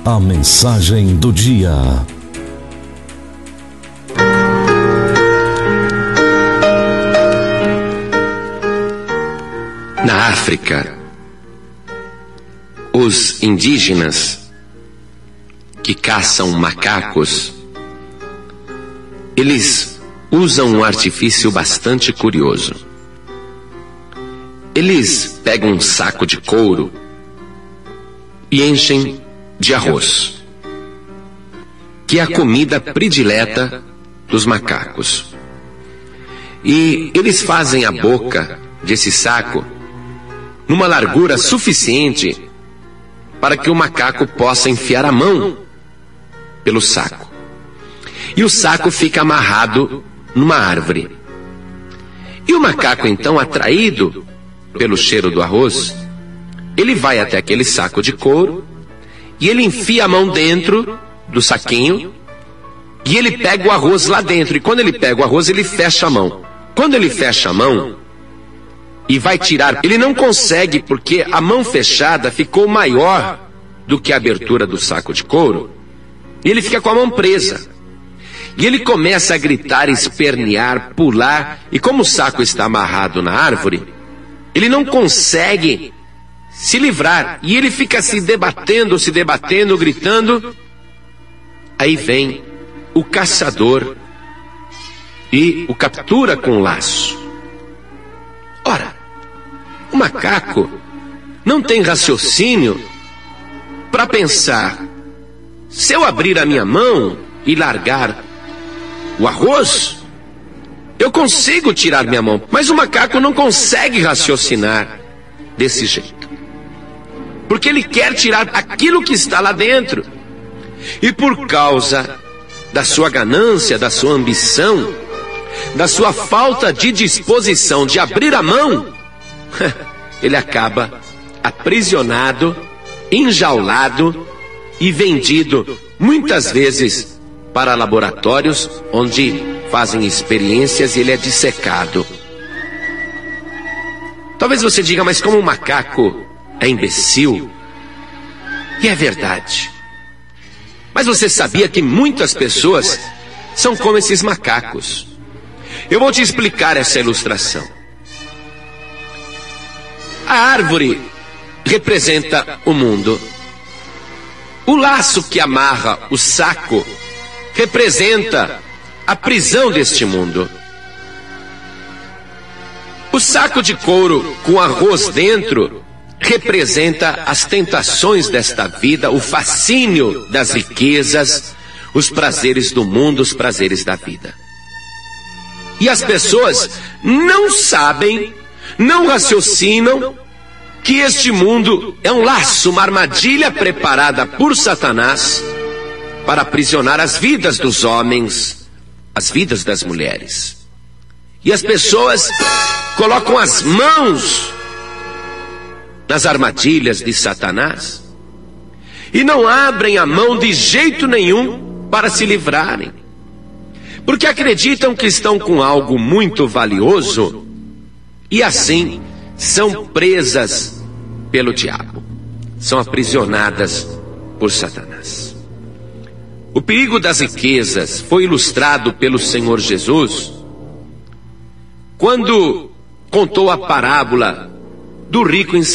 A mensagem do dia. Na África, os indígenas que caçam macacos, eles usam um artifício bastante curioso. Eles pegam um saco de couro e enchem de arroz, que é a comida predileta dos macacos. E eles fazem a boca desse saco numa largura suficiente para que o macaco possa enfiar a mão pelo saco. E o saco fica amarrado numa árvore. E o macaco, então, atraído pelo cheiro do arroz, ele vai até aquele saco de couro e ele enfia a mão dentro do saquinho e ele pega o arroz lá dentro. E quando ele pega o arroz, ele fecha a mão. Quando ele fecha a mão e vai tirar, ele não consegue, porque a mão fechada ficou maior do que a abertura do saco de couro, e ele fica com a mão presa. E ele começa a gritar, espernear, pular, e como o saco está amarrado na árvore, ele não consegue se livrar, e ele fica se debatendo, gritando. Aí vem o caçador e o captura com um laço. Ora, o macaco não tem raciocínio para pensar: se eu abrir a minha mão e largar o arroz, eu consigo tirar minha mão. Mas o macaco não consegue raciocinar desse jeito, porque ele quer tirar aquilo que está lá dentro. E por causa da sua ganância, da sua ambição, da sua falta de disposição de abrir a mão, ele acaba aprisionado, enjaulado e vendido muitas vezes para laboratórios onde fazem experiências e ele é dissecado. Talvez você diga: mas como o macaco é imbecil? E é verdade. Mas você sabia que muitas pessoas são como esses macacos? Eu vou te explicar essa ilustração. A árvore representa o mundo. O laço que amarra o saco representa a prisão deste mundo. O saco de couro com arroz dentro representa as tentações desta vida, o fascínio das riquezas, os prazeres do mundo, os prazeres da vida. E as pessoas não sabem, não raciocinam que este mundo é um laço, uma armadilha preparada por Satanás para aprisionar as vidas dos homens, as vidas das mulheres. E as pessoas colocam as mãos nas armadilhas de Satanás e não abrem a mão de jeito nenhum para se livrarem, porque acreditam que estão com algo muito valioso e assim são presas pelo diabo, são aprisionadas por Satanás. O perigo das riquezas foi ilustrado pelo Senhor Jesus quando contou a parábola do rico